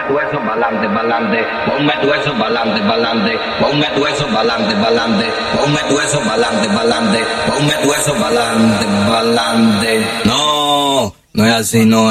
tu eso pa'lante, pa'lante, ponme tu eso pa'lante, pa'lante, ponme tu eso pa'lante, pa'lante, ponme tu eso pa'lante, pa'lante, ponme tu eso pa'lante, pa'lante. No, no es así, no.